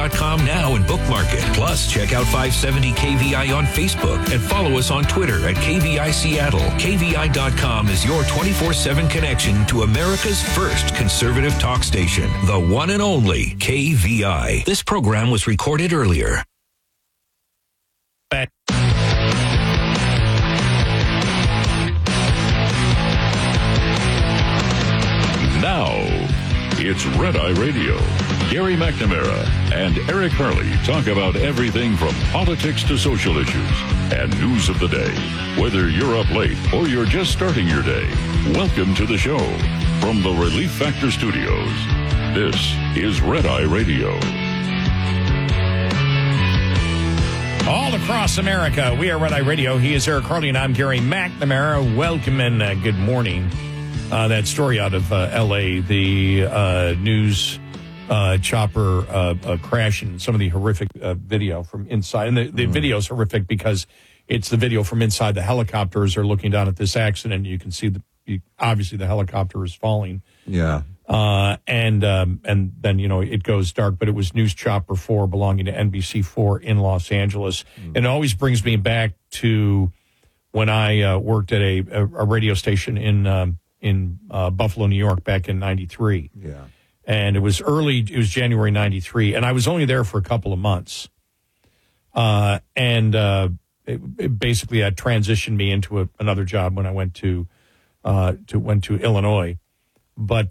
KVI.com now and bookmark it. Plus, check out 570 KVI on Facebook and follow us on Twitter at KVI Seattle. KVI.com is your 24/7 connection to America's first conservative talk station, the one and only KVI. This program was recorded earlier. Now, it's Red Eye Radio. Gary McNamara and Eric Harley talk about everything from politics to social issues and news of the day. Whether you're up late or you're just starting your day, welcome to the show. From the Relief Factor Studios, this is Red Eye Radio. All across America, we are Red Eye Radio. He is Eric Harley, and I'm Gary McNamara. Welcome and good morning. That story out of L.A., the news chopper crash and some of the horrific video from inside. And the video is horrific because it's the video from inside. The helicopters are looking down at this accident. You can see, obviously, the helicopter is falling. Yeah. And then, it goes dark. But it was News Chopper 4 belonging to NBC4 in Los Angeles. And it always brings me back to when I worked at a radio station in Buffalo, New York, back in 93. Yeah. And it was January 93, and I was only there for a couple of months. It basically had transitioned me into another job when I went to Illinois. But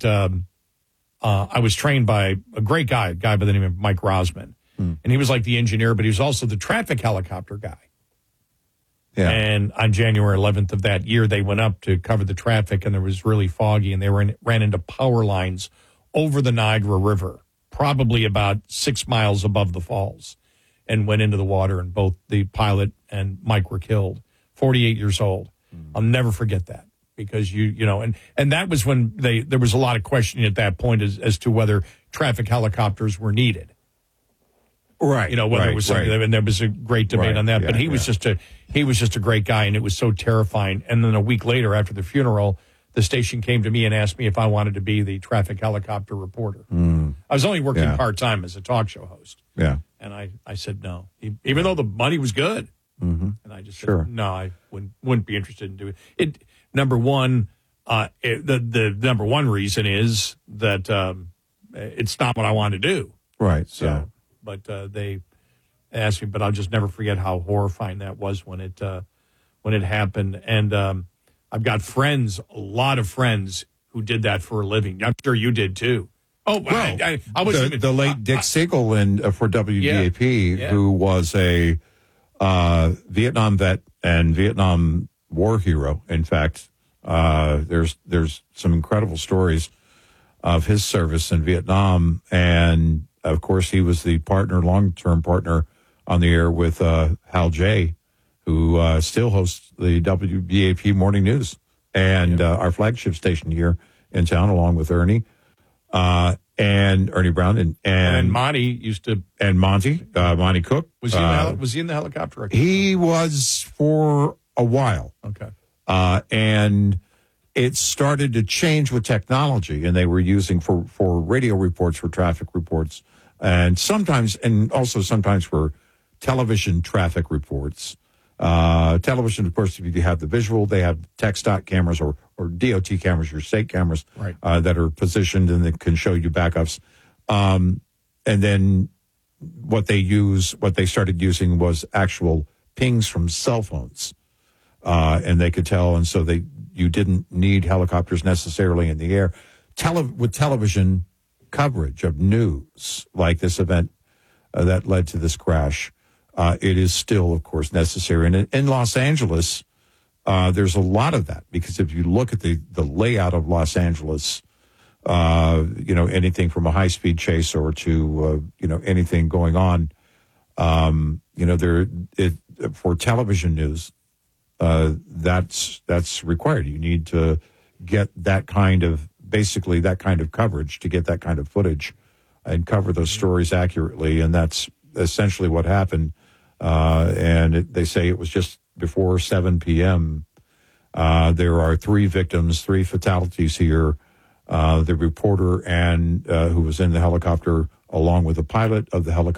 I was trained by a great guy, by the name of Mike Rosman. And he was like the engineer, but he was also the traffic helicopter guy. Yeah. And on January 11th of that year, they went up to cover the traffic, and it was really foggy, and they ran into power lines over the Niagara River, probably about 6 miles above the falls, and went into the water, and both the pilot and Mike were killed, 48 years old. I'll never forget that, because and that was when there was a lot of questioning at that point as to whether traffic helicopters were needed. Right. Whether it was something, and there was a great debate on that. Yeah, but he was just a great guy, and it was so terrifying. And then a week later, after the funeral, the station came to me and asked me if I wanted to be the traffic helicopter reporter. I was only working part-time as a talk show host. Yeah. And I said no, even though the money was good. And I just said, no, I wouldn't be interested in doing it. Number one, the number one reason is that it's not what I want to do. Right. So. Yeah. But they asked me, but I'll just never forget how horrifying that was when it happened. And I've got friends, a lot of friends, who did that for a living. I'm sure you did too. Oh, well, I was the late Dick Siegel for WBAP, who was a Vietnam vet and Vietnam War hero. In fact, there's some incredible stories of his service in Vietnam, and of course, he was the long-term partner on the air with Hal Jay, who still hosts the WBAP Morning News and our flagship station here in town, along with Ernie and Ernie Brown and Monty used to Monty Cook. Was he in the helicopter? He was for a while. Okay, and it started to change with technology, and they were using for radio reports, for traffic reports. And sometimes for television traffic reports. Television, of course, if you have the visual, they have TxDOT cameras or DOT cameras, your state cameras, right, that are positioned and that can show you backups. And then what they started using was actual pings from cell phones. And they could tell, and so you didn't need helicopters necessarily in the air. With television coverage of news like this event that led to this crash, it is still, of course, necessary. And in Los Angeles, there's a lot of that, because if you look at the layout of Los Angeles, anything from a high-speed chase or to, anything going on, for television news, that's required. You need to get that kind of coverage, to get that kind of footage and cover those stories accurately. And that's essentially what happened. They say it was just before 7 p.m. There are 3 victims, 3 fatalities here. The reporter who was in the helicopter, along with the pilot of the helicopter,